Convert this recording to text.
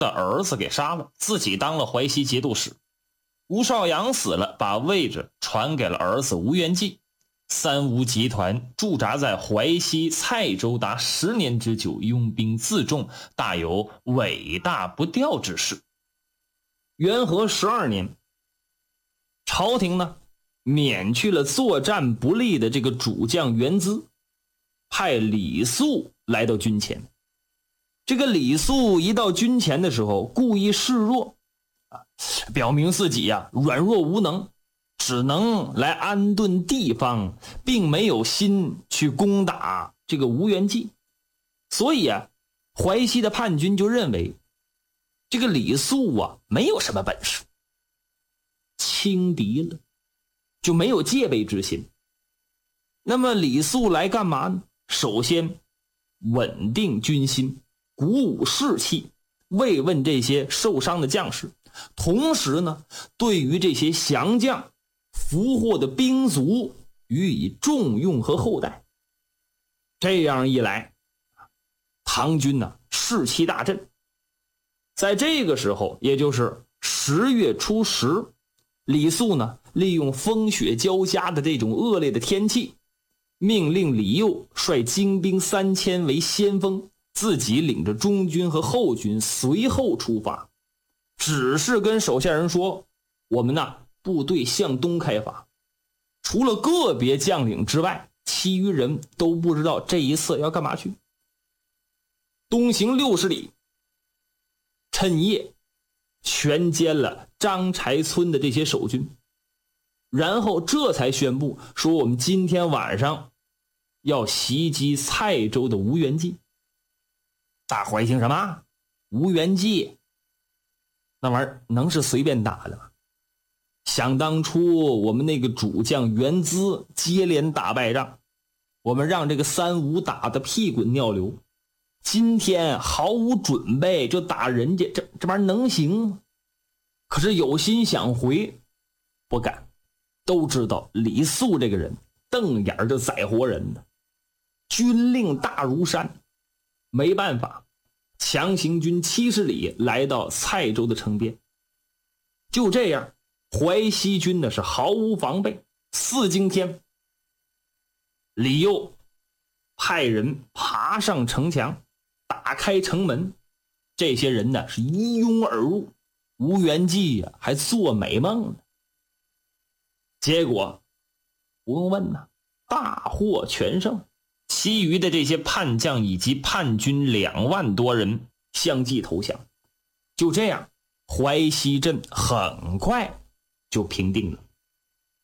的儿子给杀了，自己当了淮西节度使。吴少阳死了，把位置传给了儿子吴元济。三吴集团驻扎在淮西蔡州达10年之久，拥兵自重，大有尾大不掉之势。元和12年，朝廷呢免去了作战不利的这个主将元资，派李肃来到军前。这个李肃一到军前的时候，故意示弱，表明自己软弱无能，只能来安顿地方，并没有心去攻打这个吴元济。所以淮西的叛军就认为这个李肃没有什么本事，轻敌了，就没有戒备之心。那么李肃来干嘛呢？首先稳定军心，鼓舞士气，慰问这些受伤的将士，同时呢，对于这些降将俘获的兵卒予以重用和厚待。这样一来，唐军士气大振。在这个时候，也就是10月初10，李肃利用风雪交加的这种恶劣的天气，命令李佑率精兵3000为先锋，自己领着中军和后军随后出发。只是跟手下人说，我们部队向东开发。除了个别将领之外，其余人都不知道这一次要干嘛去。东行60里，趁夜全歼了张柴村的这些守军，然后这才宣布说，我们今天晚上要袭击蔡州的吴元济。大伙一听，什么吴元济？那玩意儿能是随便打的吗？想当初我们那个主将元资接连打败仗，我们让这个三吴打得屁滚尿流，今天毫无准备就打人家，这玩意儿能行吗？可是有心想回，不敢。都知道李肃这个人瞪眼就宰活人的，军令大如山，没办法，强行军70里来到蔡州的城边。就这样，淮西军是毫无防备。4更天，李佑派人爬上城墙，打开城门，这些人是一拥而入。吴元济还做美梦呢。结果不用问大获全胜，其余的这些叛将以及叛军2万多人相继投降。就这样，淮西镇很快就平定了。